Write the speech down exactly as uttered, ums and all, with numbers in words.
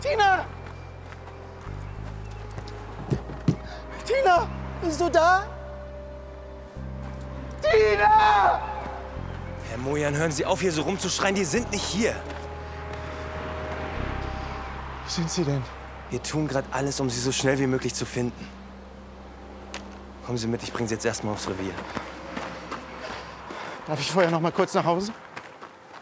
Tina! Tina! Bist du da? Tina! Herr Mojan, hören Sie auf, hier so rumzuschreien. Die sind nicht hier. Wo sind sie denn? Wir tun gerade alles, um sie so schnell wie möglich zu finden. Kommen Sie mit, ich bringe Sie jetzt erstmal aufs Revier. Darf ich vorher noch mal kurz nach Hause?